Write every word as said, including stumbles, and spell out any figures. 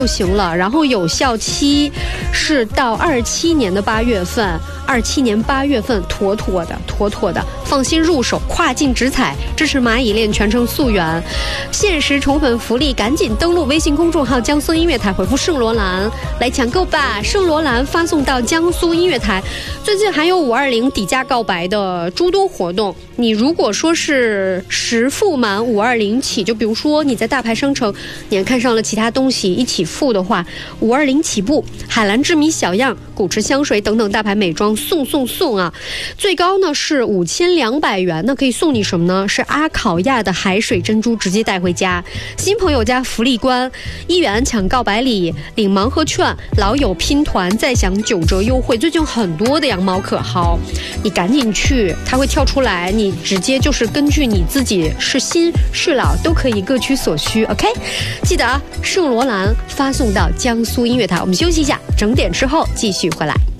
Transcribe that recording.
就行了，然后有效期是到二七年的八月份，二七年八月份，妥妥的，妥妥的，放心入手，跨境直采，支持蚂蚁链全程溯源，限时宠粉福利，赶紧登录微信公众号江苏音乐台，回复圣罗兰来抢购吧，圣罗兰发送到江苏音乐台。最近还有五二零底价告白的诸多活动，你如果说是实付满五二零起，就比如说你在大牌商城，你还看上了其他东西一起付的话，五二零起步，海蓝之谜小样、古驰香水等等大牌美妆送送送啊！最高呢是五千两百元，那可以送你什么呢？是阿考亚的海水珍珠直接带回家。新朋友加福利关，一元抢告白礼，领盲盒券，老友拼团再享九折优惠。最近有很多的羊毛可薅，你赶紧去，它会跳出来，你直接就是根据你自己是新是老都可以各取所需。OK， 记得啊，圣罗兰发送到江苏音乐台。我们休息一下，整点之后继续回来。